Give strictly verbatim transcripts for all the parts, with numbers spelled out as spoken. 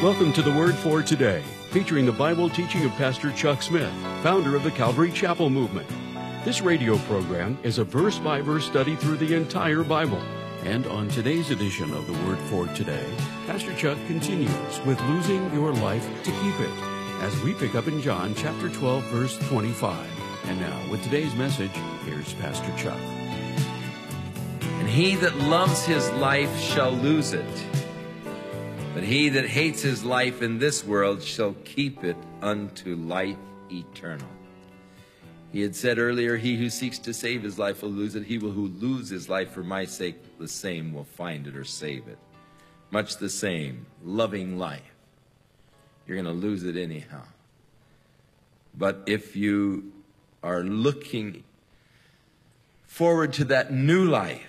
Welcome to the Word for Today, featuring the Bible teaching of Pastor Chuck Smith, founder of the Calvary Chapel Movement. This radio program is a verse-by-verse study through the entire Bible. And on today's edition of the Word for Today, Pastor Chuck continues with losing your life to keep it, as we pick up in John chapter twelve, verse twenty-five. And now, with today's message, here's Pastor Chuck. And he that loves his life shall lose it. But he that hates his life in this world shall keep it unto life eternal. He had said earlier, he who seeks to save his life will lose it. He will who lose his life for my sake, the same will find it or save it. Much the same, loving life. You're going to lose it anyhow. But if you are looking forward to that new life,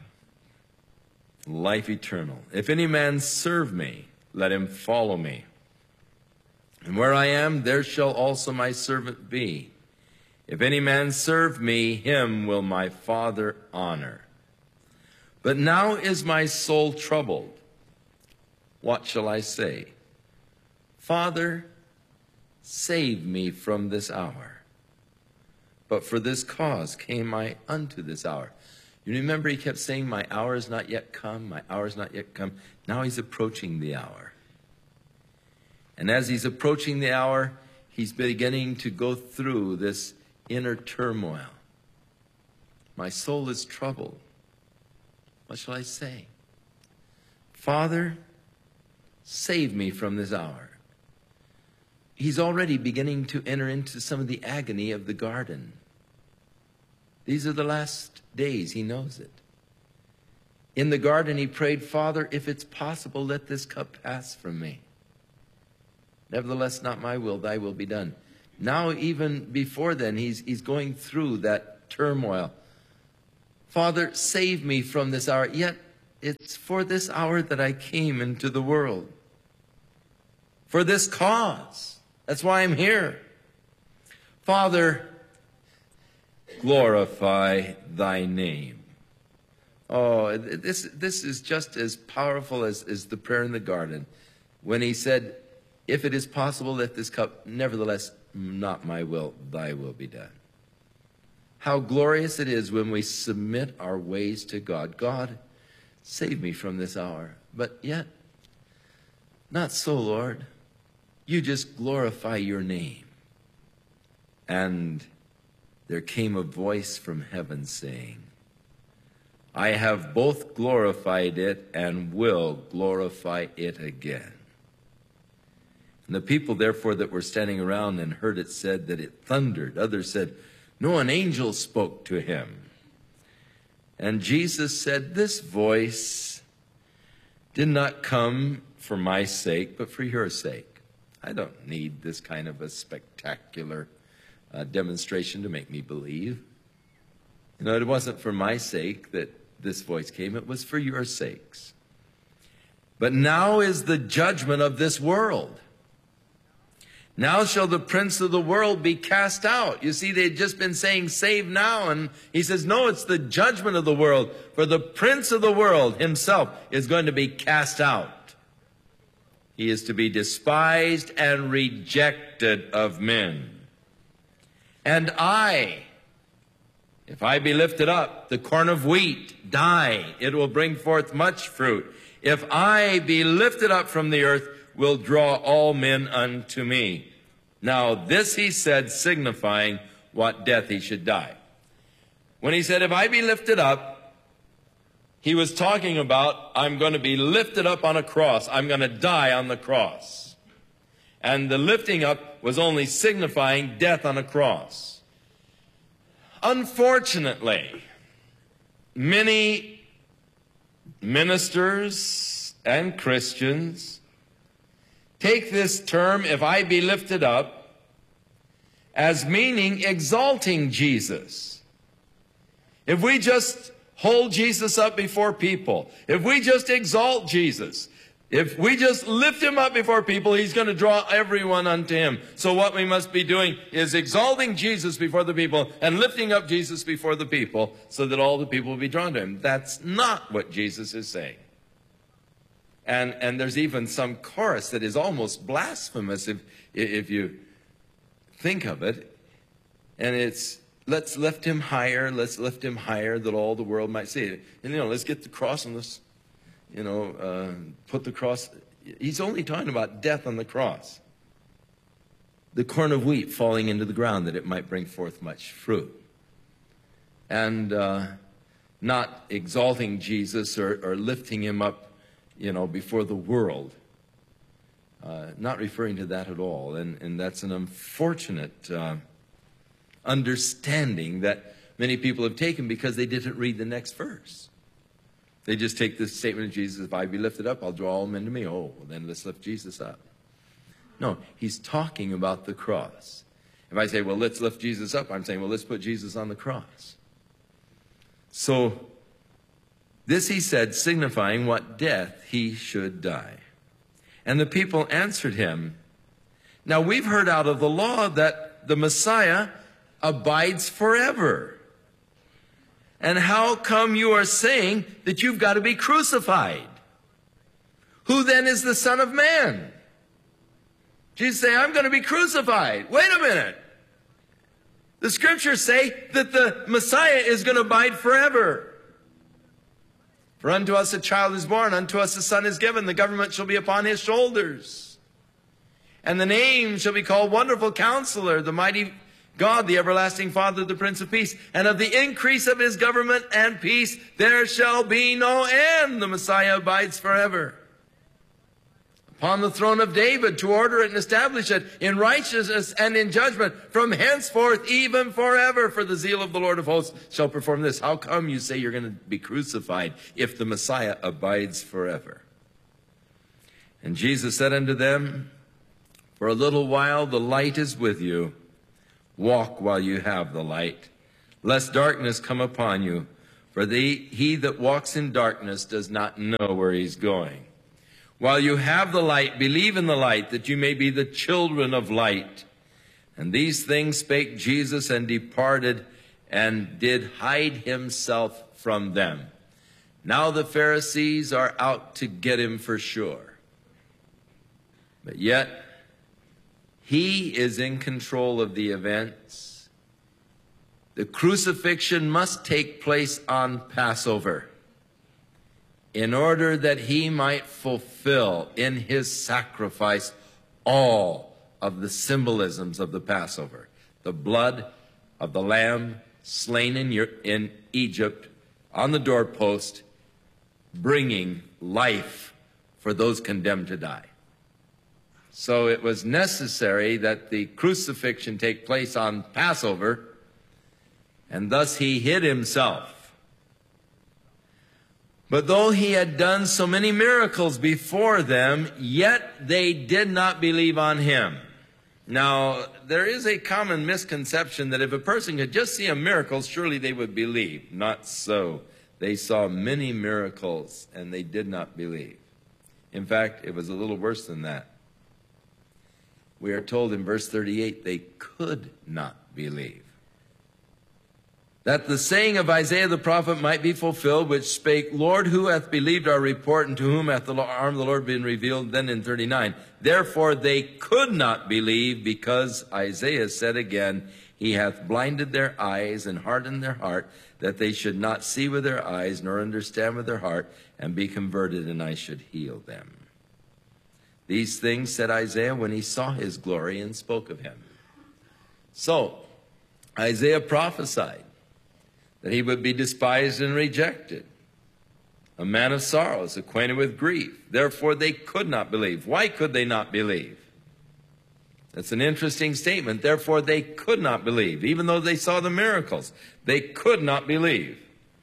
life eternal. If any man serve me, let him follow me. And where I am, there shall also my servant be. If any man serve me, him will my Father honor. But now is my soul troubled. What shall I say? Father, save me from this hour. But for this cause came I unto this hour. You remember he kept saying, my hour is not yet come, my hour is not yet come. Now he's approaching the hour. And as he's approaching the hour, he's beginning to go through this inner turmoil. My soul is troubled. What shall I say? Father, save me from this hour. He's already beginning to enter into some of the agony of the garden. These are the last days. He knows it. In the garden, he prayed, Father, if it's possible, let this cup pass from me. Nevertheless, not my will, thy will be done. Now, even before then, he's, he's going through that turmoil. Father, save me from this hour. Yet, it's for this hour that I came into the world. For this cause. That's why I'm here. Father, glorify thy name. Oh, this, this is just as powerful as, as the prayer in the garden. When he said, if it is possible, let this cup, nevertheless, not my will, thy will be done. How glorious it is when we submit our ways to God. God, save me from this hour. But yet, not so, Lord. You just glorify your name. And there came a voice from heaven saying, I have both glorified it and will glorify it again. And the people, therefore, that were standing around and heard it said that it thundered. Others said, no, an angel spoke to him. And Jesus said, this voice did not come for my sake, but for your sake. I don't need this kind of a spectacular uh, demonstration to make me believe. You know, it wasn't for my sake that this voice came. It was for your sakes. But now is the judgment of this world. Now shall the prince of the world be cast out. You see, they'd just been saying, save now. And he says, no, it's the judgment of the world. For the prince of the world himself is going to be cast out. He is to be despised and rejected of men. And I, if I be lifted up, the corn of wheat, die, it will bring forth much fruit. If I be lifted up from the earth, will draw all men unto me. Now this he said, signifying what death he should die. When he said, if I be lifted up, he was talking about, I'm going to be lifted up on a cross. I'm going to die on the cross. And the lifting up was only signifying death on a cross. Unfortunately, many ministers and Christians take this term, if I be lifted up, as meaning exalting Jesus. If we just hold Jesus up before people, if we just exalt Jesus, if we just lift him up before people, he's going to draw everyone unto him. So what we must be doing is exalting Jesus before the people and lifting up Jesus before the people so that all the people will be drawn to him. That's not what Jesus is saying. And, and there's even some chorus that is almost blasphemous if, if you think of it. And it's, let's lift him higher, let's lift him higher that all the world might see it. And, you know, let's get the cross and let's, you know, uh, put the cross. He's only talking about death on the cross. The corn of wheat falling into the ground that it might bring forth much fruit. And uh, not exalting Jesus or, or lifting him up, you know, before the world. Uh, not referring to that at all. And, and that's an unfortunate uh, understanding that many people have taken because they didn't read the next verse. They just take this statement of Jesus, if I be lifted up, I'll draw all men to me. Oh, well, then let's lift Jesus up. No, he's talking about the cross. If I say, well, let's lift Jesus up, I'm saying, well, let's put Jesus on the cross. So, this he said, signifying what death he should die. And the people answered him, now we've heard out of the law that the Messiah abides forever. And how come you are saying that you've got to be crucified? Who then is the Son of Man? Jesus say, I'm going to be crucified. Wait a minute. The scriptures say that the Messiah is going to abide forever. For unto us a child is born, unto us a son is given, the government shall be upon his shoulders. And the name shall be called Wonderful Counselor, the Mighty God, the Everlasting Father, the Prince of Peace. And of the increase of his government and peace there shall be no end. The Messiah abides forever. Upon the throne of David, to order it and establish it in righteousness and in judgment from henceforth even forever. For the zeal of the Lord of hosts shall perform this. How come you say you're going to be crucified if the Messiah abides forever? And Jesus said unto them, for a little while the light is with you. Walk while you have the light, lest darkness come upon you. For the, he that walks in darkness does not know where he's going. While you have the light, believe in the light, that you may be the children of light. And these things spake Jesus, and departed, and did hide himself from them. Now the Pharisees are out to get him for sure. But yet, he is in control of the events. The crucifixion must take place on Passover, in order that he might fulfill in his sacrifice all of the symbolisms of the Passover. The blood of the lamb slain in, in Egypt on the doorpost, bringing life for those condemned to die. So it was necessary that the crucifixion take place on Passover, and thus he hid himself. But though he had done so many miracles before them, yet they did not believe on him. Now, there is a common misconception that if a person could just see a miracle, surely they would believe. Not so. They saw many miracles and they did not believe. In fact, it was a little worse than that. We are told in verse thirty-eight, they could not believe. That the saying of Isaiah the prophet might be fulfilled, which spake, Lord, who hath believed our report, and to whom hath the arm of the Lord been revealed? Then in thirty-nine, therefore they could not believe, because Isaiah said again, he hath blinded their eyes and hardened their heart, that they should not see with their eyes, nor understand with their heart, and be converted, and I should heal them. These things said Isaiah when he saw his glory and spoke of him. So, Isaiah prophesied that he would be despised and rejected, a man of sorrows, acquainted with grief. Therefore they could not believe. Why could they not believe? That's an interesting statement. Therefore they could not believe. Even though they saw the miracles, they could not believe.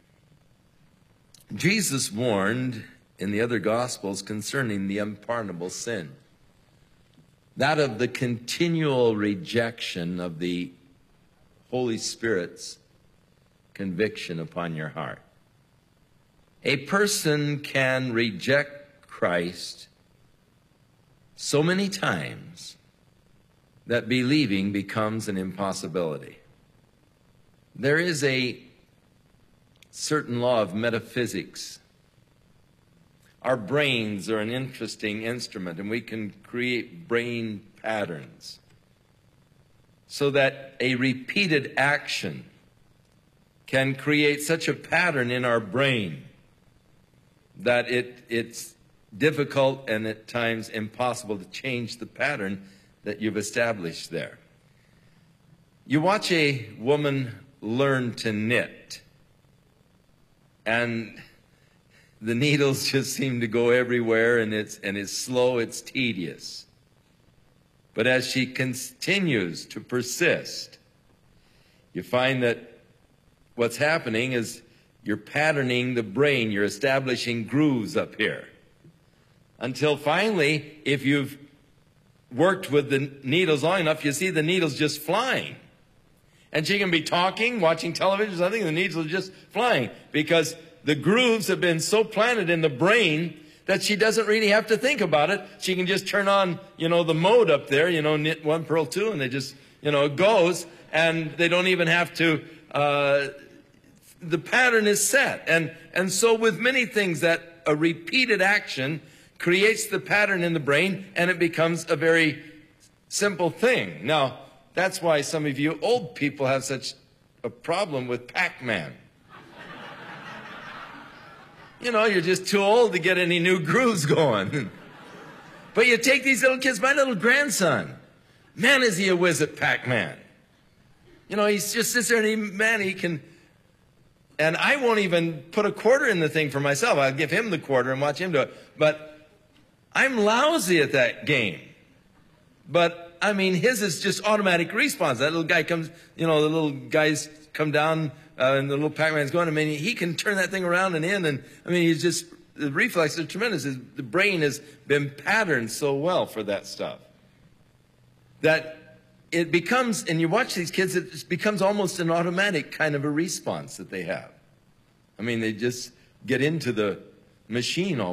Jesus warned in the other Gospels concerning the unpardonable sin, that of the continual rejection of the Holy Spirit's conviction upon your heart. A person can reject Christ so many times that believing becomes an impossibility. There is a certain law of metaphysics. our brains are an interesting instrument, and we can create brain patterns so that a repeated action can create such a pattern in our brain that it, it's difficult and at times impossible to change the pattern that you've established there. You watch a woman learn to knit, and the needles just seem to go everywhere, and it's, and it's slow, it's tedious. But as she continues to persist, you find that what's happening is you're patterning the brain, you're establishing grooves up here. Until finally, if you've worked with the needles long enough, you see the needles just flying. And she can be talking, watching television or something, and the needles are just flying because the grooves have been so planted in the brain that she doesn't really have to think about it. She can just turn on, you know, the mode up there, you know, knit one, purl two, and they just, you know, it goes, and they don't even have to, uh, the pattern is set. And, and so with many things, that a repeated action creates the pattern in the brain, and it becomes a very simple thing. Now, that's why some of you old people have such a problem with Pac-Man. You know, you're just too old to get any new grooves going. But you take these little kids, my little grandson, man, is he a whiz at Pac-Man. You know, he just sits there and he, man, he can, and I won't even put a quarter in the thing for myself. I'll give him the quarter and watch him do it. But I'm lousy at that game. But, I mean, his is just automatic response. That little guy comes, you know, the little guys come down, uh, and the little Pac-Man's going. I mean, he can turn that thing around and in. And, I mean, he's just, the reflexes are tremendous. The brain has been patterned so well for that stuff that it becomes, and you watch these kids, it just becomes almost an automatic kind of a response that they have. I mean, they just get into the machine almost.